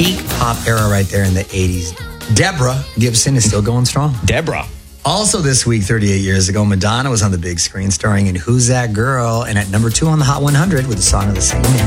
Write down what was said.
peak pop era right there in the 80s. Deborah Gibson is still going strong. Deborah. Also this week, 38 years ago, Madonna was on the big screen starring in Who's That Girl? And at number 2 on the Hot 100 with a song of the same name.